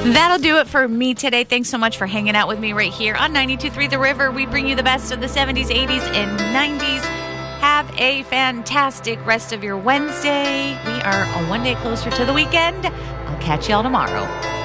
That'll do it for me today. Thanks so much for hanging out with me right here on 92.3 The River. We bring you the best of the 70s, 80s, and 90s. Have a fantastic rest of your Wednesday. We are one day closer to the weekend. I'll catch y'all tomorrow.